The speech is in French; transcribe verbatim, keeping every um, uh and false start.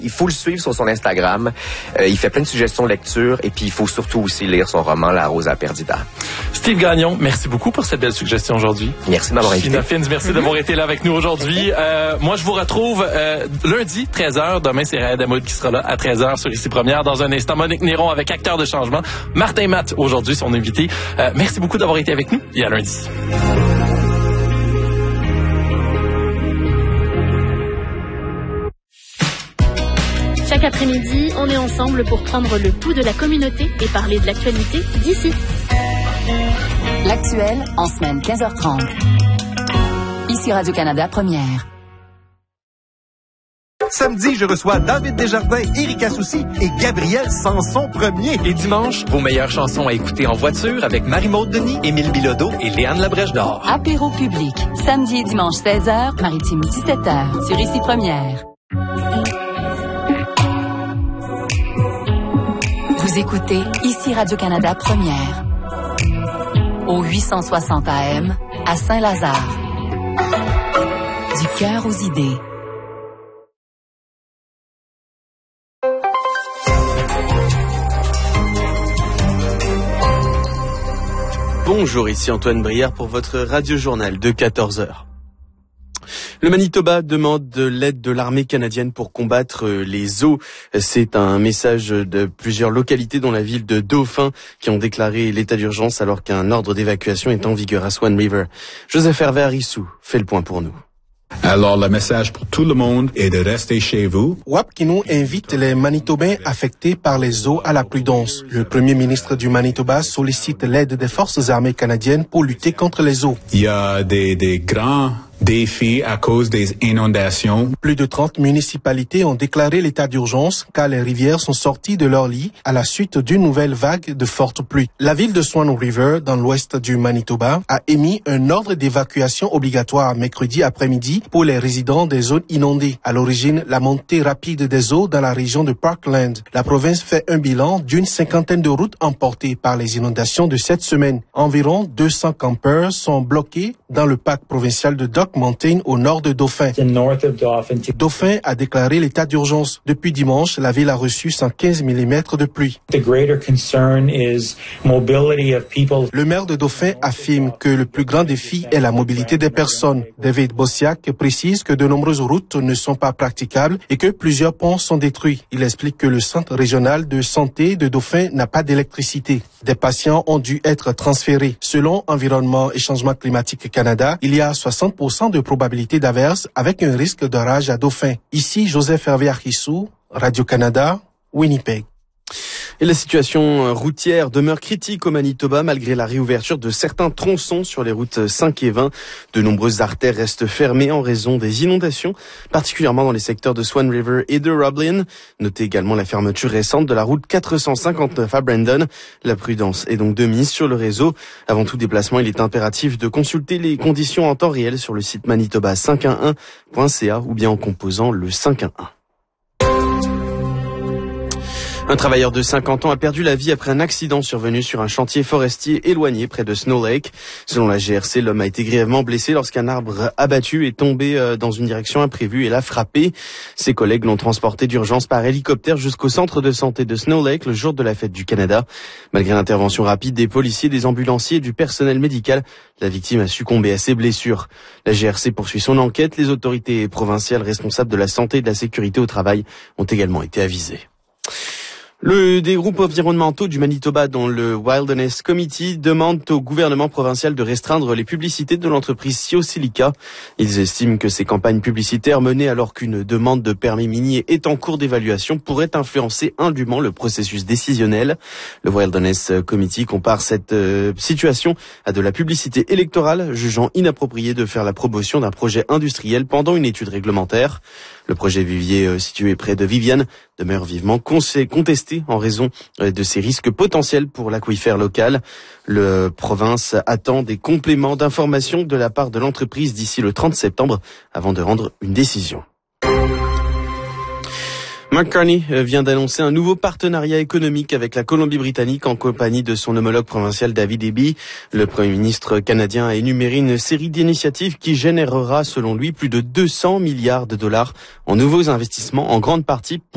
il faut le suivre sur son Instagram. Euh, il fait plein de suggestions de lecture et puis il faut surtout aussi lire son roman La Rosa Perdida. Steve Gagnon, merci beaucoup pour cette belle suggestion aujourd'hui. Merci de m'avoir invité. Fina Fins, merci d'avoir été là avec nous aujourd'hui. Euh, moi, je vous retrouve euh, lundi, treize heures. Demain, c'est Raed Hamoud qui sera là à treize heures sur Ici Première. Dans un instant, Monique Néron avec Acteur de changement. Martin Matt, aujourd'hui, son invité. Euh, merci beaucoup d'avoir été avec nous et à lundi. Chaque après-midi, on est ensemble pour prendre le pouls de la communauté et parler de l'actualité d'ici. L'actuel en semaine quinze heures trente. Ici Radio-Canada Première. Samedi, je reçois David Desjardins, Erika Soucy et Gabriel Sanson premier. Et dimanche, vos meilleures chansons à écouter en voiture avec Marie-Maude Denis, Émile Bilodeau et Léane Labrèche d'Or. Apéro public. Samedi et dimanche seize heures, Maritime dix-sept heures. Sur Ici Première. Vous écoutez Ici Radio-Canada Première. Au huit cent soixante A M, à Saint-Lazare. Du cœur aux idées. Bonjour, ici Antoine Brière pour votre radio-journal de quatorze heures. Le Manitoba demande de l'aide de l'armée canadienne pour combattre les eaux. C'est un message de plusieurs localités dont la ville de Dauphin qui ont déclaré l'état d'urgence alors qu'un ordre d'évacuation est en vigueur à Swan River. Joseph Hervé Arissou fait le point pour nous. Alors, le message pour tout le monde est de rester chez vous. Wapkinou invite les Manitobains affectés par les eaux à la prudence. Le premier ministre du Manitoba sollicite l'aide des forces armées canadiennes pour lutter contre les eaux. Il y a des, des grands défis à cause des inondations. Plus de trente municipalités ont déclaré l'état d'urgence car les rivières sont sorties de leur lit à la suite d'une nouvelle vague de fortes pluies. La ville de Swan River, dans l'ouest du Manitoba, a émis un ordre d'évacuation obligatoire mercredi après-midi pour les résidents des zones inondées. À l'origine, la montée rapide des eaux dans la région de Parkland. La province fait un bilan d'une cinquantaine de routes emportées par les inondations de cette semaine. Environ deux cents campeurs sont bloqués dans le parc provincial de Dock Mountain au nord de Dauphin. Dauphin a déclaré l'état d'urgence. Depuis dimanche, la ville a reçu cent quinze millimètres de pluie. Le maire de Dauphin affirme que le plus grand défi est la mobilité des personnes. David Bossiak précise que de nombreuses routes ne sont pas praticables et que plusieurs ponts sont détruits. Il explique que le centre régional de santé de Dauphin n'a pas d'électricité. Des patients ont dû être transférés. Selon Environnement et Changement climatique Canada, il y a soixante pour cent de probabilité d'averse avec un risque d'orage à Dauphin. Ici, Joseph Hervé Arissou, Radio-Canada, Winnipeg. Et la situation routière demeure critique au Manitoba malgré la réouverture de certains tronçons sur les routes cinq et vingt. De nombreuses artères restent fermées en raison des inondations, particulièrement dans les secteurs de Swan River et de Roblin. Notez également la fermeture récente de la route quatre cent cinquante-neuf à Brandon. La prudence est donc de mise sur le réseau. Avant tout déplacement, il est impératif de consulter les conditions en temps réel sur le site manitoba cinq un un point c a ou bien en composant le cinq un un. Un travailleur de cinquante ans a perdu la vie après un accident survenu sur un chantier forestier éloigné près de Snow Lake. Selon la G R C, l'homme a été grièvement blessé lorsqu'un arbre abattu est tombé dans une direction imprévue et l'a frappé. Ses collègues l'ont transporté d'urgence par hélicoptère jusqu'au centre de santé de Snow Lake le jour de la fête du Canada. Malgré l'intervention rapide des policiers, des ambulanciers et du personnel médical, la victime a succombé à ses blessures. La G R C poursuit son enquête. Les autorités provinciales responsables de la santé et de la sécurité au travail ont également été avisées. Le, des groupes environnementaux du Manitoba, dont le Wilderness Committee, demandent au gouvernement provincial de restreindre les publicités de l'entreprise Siosilica. Ils estiment que ces campagnes publicitaires menées alors qu'une demande de permis minier est en cours d'évaluation pourraient influencer indûment le processus décisionnel. Le Wilderness Committee compare cette euh, situation à de la publicité électorale, jugeant inapproprié de faire la promotion d'un projet industriel pendant une étude réglementaire. Le projet Vivier, euh, situé près de Viviane, demeure vivement contesté en raison de ses risques potentiels pour l'aquifère local. Le province attend des compléments d'information de la part de l'entreprise d'ici le trente septembre avant de rendre une décision. Mark Carney vient d'annoncer un nouveau partenariat économique avec la Colombie-Britannique en compagnie de son homologue provincial David Eby. Le Premier ministre canadien a énuméré une série d'initiatives qui générera, selon lui, plus de deux cents milliards de dollars en nouveaux investissements, en grande partie